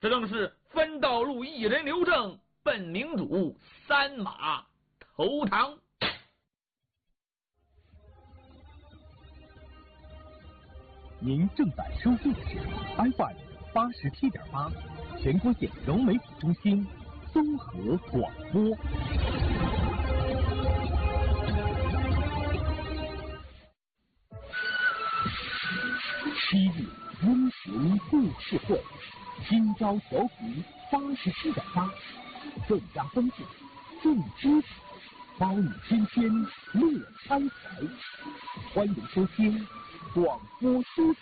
这正是分道路一人刘正，奔明主三马投唐。 您正在收听的是 FM87.8全国县融媒体中心综合广播。7日温情故事会，今朝调频87.8，更加丰富，更精彩，包你新鲜乐开怀。欢迎收听广播书台。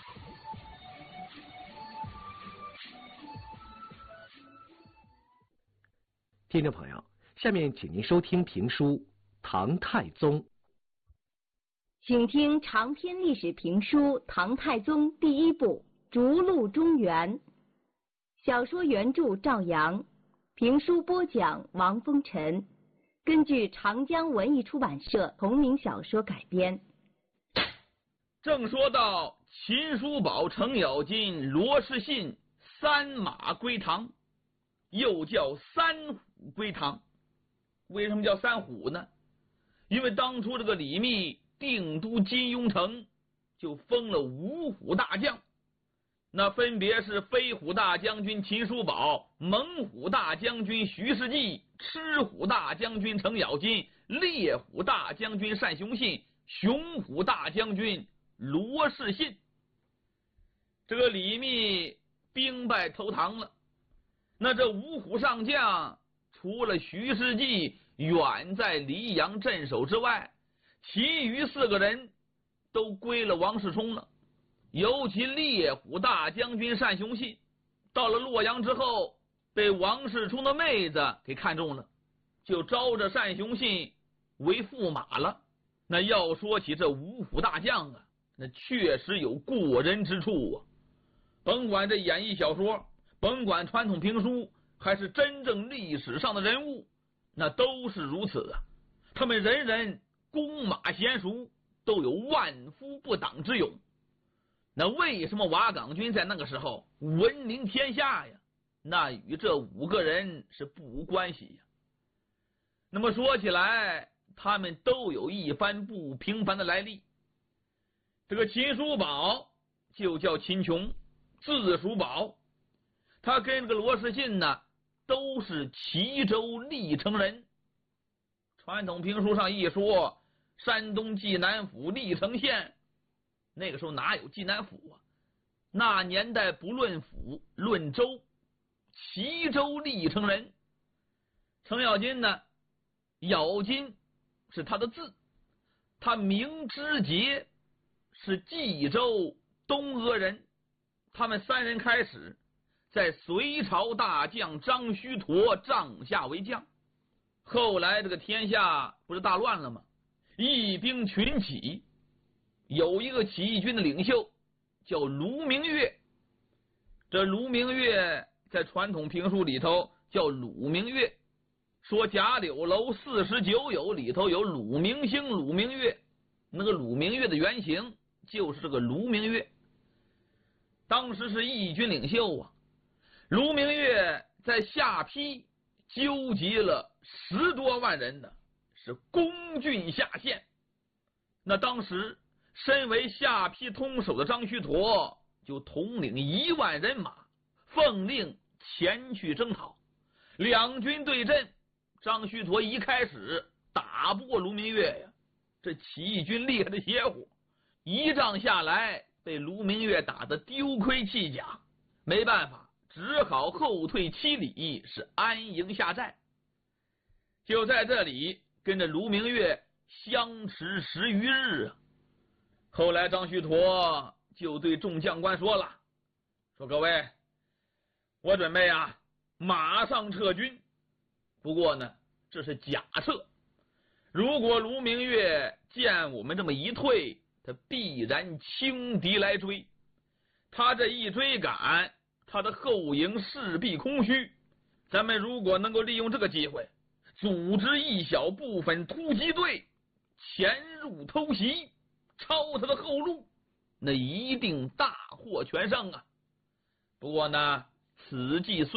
听众朋友，下面请您收听评书《唐太宗》。 请听长篇历史评书《唐太宗》第一部《逐鹿中原》，小说原著赵阳，评书播讲王风尘，根据长江文艺出版社同名小说改编。 正说到秦叔宝、程咬金、罗士信三马归唐，又叫三虎归唐。为什么叫三虎呢？因为当初这个李密定都金庸城，就封了五虎大将，那分别是飞虎大将军秦叔宝、猛虎大将军徐世绩、赤虎大将军程咬金、烈虎大将军单雄信、雄虎大将军罗士信。这个李密兵败投唐了，那这五虎上将除了徐世绩远在黎阳镇守之外，其余4个人都归了王世充了。尤其烈虎大将军单雄信到了洛阳之后，被王世充的妹子给看中了，就招着单雄信为驸马了。那要说起这五虎大将啊，那确实有过人之处啊。甭管这演义小说，甭管传统评书，还是真正历史上的人物，那都是如此啊。他们人人弓马娴熟，都有万夫不挡之勇。那为什么瓦岗军在那个时候闻名天下呀？那与这5个人是不无关系呀。那么说起来，他们都有一番不平凡的来历。这个秦叔宝就叫秦琼，字叔宝，他跟这个罗士信呢都是齐州历城人。传统评书上一说山东济南府历城县，那个时候哪有济南府啊？那年代不论府论州，齐州历城人。程咬金呢，咬金是他的字，他名知节，是冀州东阿人。他们3人开始在隋朝大将张须陀帐下为将，后来这个天下不是大乱了吗？义兵群起，有一个起义军的领袖叫卢明月。这卢明月在传统评书里头叫鲁明月，说贾柳楼49友里头有鲁明星、鲁明月，那个鲁明月的原型就是这个卢明月。当时是义军领袖啊，卢明月在下邳纠集了10多万人的，是攻郡下县。那当时身为下邳通守的张须陀就统领1万人马，奉令前去征讨。两军对阵，张须陀一开始打不过卢明月呀，这起义军厉害的邪乎，一仗下来被卢明月打得丢盔弃甲，没办法，只好后退7里，是安营下寨。就在这里跟着卢明月相持10余日啊。后来张须陀就对众将官说了，说各位，我准备马上撤军，不过呢这是假撤，如果卢明月见我们这么一退，他必然轻敌来追，他这一追赶，他的后营势必空虚。咱们如果能够利用这个机会，组织一小部分突击队潜入偷袭，抄他的后路，那一定大获全胜啊。不过呢，此计虽